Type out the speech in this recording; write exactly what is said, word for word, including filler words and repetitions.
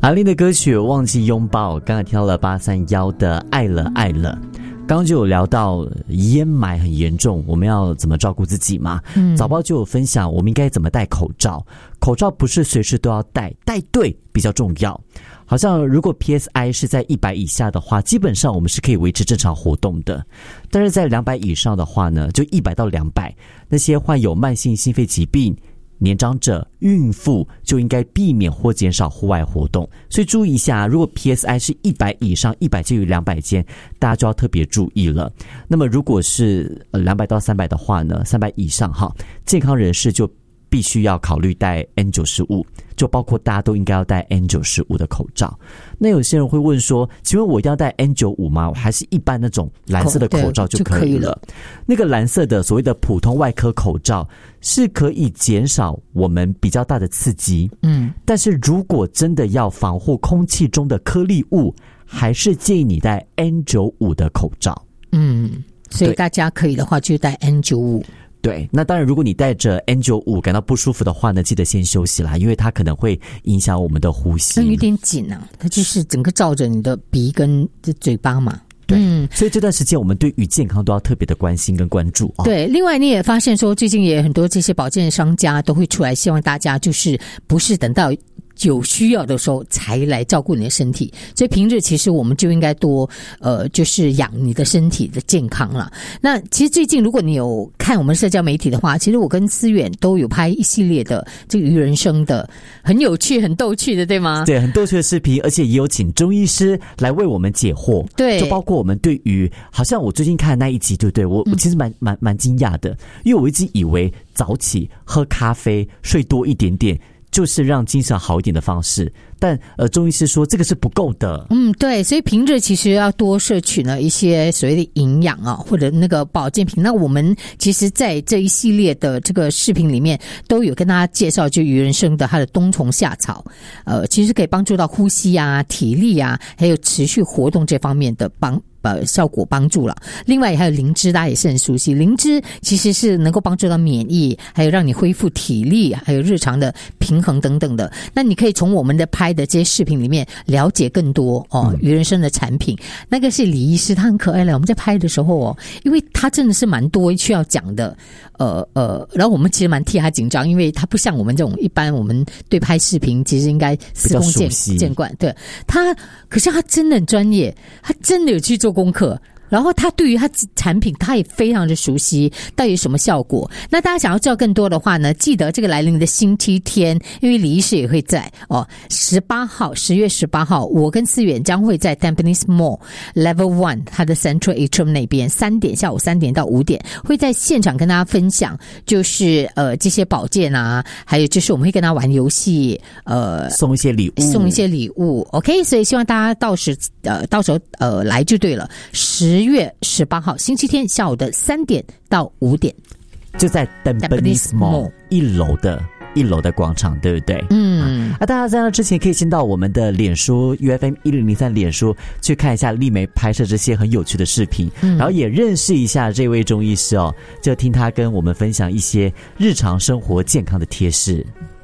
阿令的歌曲《忘记拥抱》，刚才听到了八三一的《爱了爱了》。刚刚就有聊到烟霾很严重，我们要怎么照顾自己嘛？嗯，早报就有分享我们应该怎么戴口罩。口罩不是随时都要戴，戴对比较重要。好像如果 P S I 是在一百以下的话，基本上我们是可以维持正常活动的。但是在两百以上的话呢，就一百到两百，那些患有慢性心肺疾病、年长者、孕妇就应该避免或减少户外活动。所以注意一下，如果 P S I 是一百以上，一百介于两百间，大家就要特别注意了。那么如果是呃两百到三百的话呢，三百以上哈，健康人士就必须要考虑戴 N 九十五， 就包括大家都应该要戴 N 九十五 的口罩。那有些人会问说，请问我一定要戴 N 九十五 吗？我还是一般那种蓝色的口罩就可以了？就可以了。那个蓝色的所谓的普通外科口罩是可以减少我们比较大的刺激，嗯，但是如果真的要防护空气中的颗粒物，还是建议你戴 N 九十五 的口罩。嗯， 所以大家可以的话就戴 N 九十五。 对，那当然如果你戴着 N 九十五 感到不舒服的话呢，记得先休息啦，因为它可能会影响我们的呼吸。 那有点紧啊，它就是整个罩着你的鼻跟嘴巴嘛。 对、嗯，所以这段时间我们对于健康都要特别的关心跟关注、哦、 对，另外你也发现说，最近也有很多这些保健商家都会出来，希望大家就是不是等到有需要的时候才来照顾你的身体，所以平日其实我们就应该多呃，就是养你的身体的健康了。那其实最近如果你有看我们社交媒体的话，其实我跟思远都有拍一系列的这个鱼人生的很有趣很逗趣的，对吗？ 对，很逗趣的视频，而且也有请中医师来为我们解惑。 对， 就包括我们对于好像我最近看的那一集，对不对？我我其实蛮蛮蛮惊讶的，因为我一直以为早起喝咖啡睡多一点点就是让精神好一点的方式，但呃，中医师说这个是不够的。 嗯，对，所以平日其实要多摄取呢一些所谓的营养啊，或者那个保健品。那我们其实在这一系列的这个视频里面都有跟大家介绍，就鱼人参的它的冬虫夏草，呃，其实可以帮助到呼吸啊、体力啊，还有持续活动这方面的帮。呃，效果帮助了。另外还有灵芝，大家也是很熟悉。灵芝其实是能够帮助到免疫，还有让你恢复体力，还有日常的平衡等等的。那你可以从我们的拍的这些视频里面了解更多哦，鱼人参的产品。那个是李医师，他很可爱了。我们在拍的时候哦，因为他真的是蛮多需要讲的，呃呃，然后我们其实蛮替他紧张，因为他不像我们这种一般我们对拍视频其实应该司空见见惯。对他，可是他真的很专业，他真的有去做功课，然后他对于他产品他也非常的熟悉，到底有什么效果。那大家想要知道更多的话呢，记得这个来临的星期天，因为李医师也会在哦，十八号十月十八号，我跟思远将会在 Tampines Mall Level One 它的 Central Atrium 那边，三点下午三点到五点，会在现场跟大家分享，就是呃这些保健啊，还有就是我们会跟他玩游戏，呃送一些礼物， 送一些礼物 ，OK， 所以希望大家到时呃到时候呃来就对了。十月十八号星期天下午的三点到五点， 就在 Tampines Mall 一楼的一楼的广场，对不对？ 嗯， 啊，大家在那之前可以先到我们的脸书 U F M 一零零三 脸书去看一下丽梅拍摄这些很有趣的视频，嗯，然后也认识一下这位中医师哦，就听他跟我们分享一些日常生活健康的贴士。